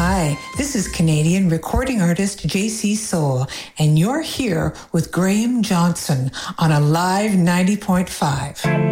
Hi, this is Canadian recording artist JC Soul, and you're here with Graham Johnson on Alive 90.5.